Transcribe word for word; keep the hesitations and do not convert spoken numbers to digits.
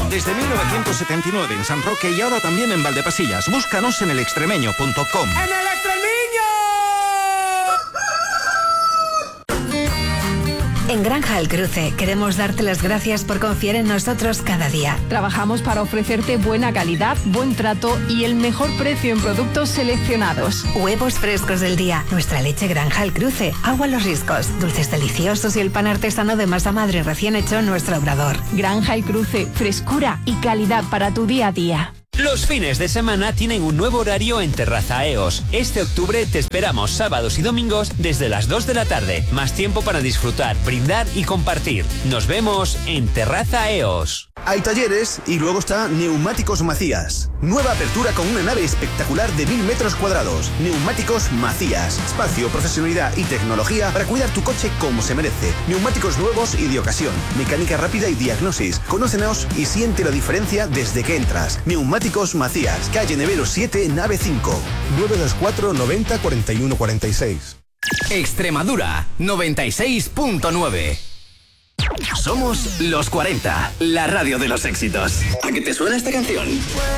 Desde mil novecientos setenta y nueve en San Roque y ahora también en Valdepasillas. Búscanos en el extremeño punto com. ¡En el Extremeño! En Granja El Cruce queremos darte las gracias por confiar en nosotros cada día. Trabajamos para ofrecerte buena calidad, buen trato y el mejor precio en productos seleccionados. Huevos frescos del día, nuestra leche Granja El Cruce, agua Los Riscos, dulces deliciosos y el pan artesano de masa madre recién hecho en nuestro obrador. Granja El Cruce, frescura y calidad para tu día a día. Los fines de semana tienen un nuevo horario en Terraza E O S. Este octubre te esperamos sábados y domingos desde las dos de la tarde. Más tiempo para disfrutar, brindar y compartir. Nos vemos en Terraza E O S. Hay talleres y luego está Neumáticos Macías. Nueva apertura con una nave espectacular de mil metros cuadrados. Neumáticos Macías. Espacio, profesionalidad y tecnología para cuidar tu coche como se merece. Neumáticos nuevos y de ocasión. Mecánica rápida y diagnosis. Conócenos y siente la diferencia desde que entras. Neumáticos Macías, calle Nevero siete, nave cinco. nueve dos cuatro noventa cuarenta y uno cuarenta y seis. Extremadura noventa y seis punto nueve. Somos los cuarenta, la radio de los éxitos. ¿A qué te suena esta canción?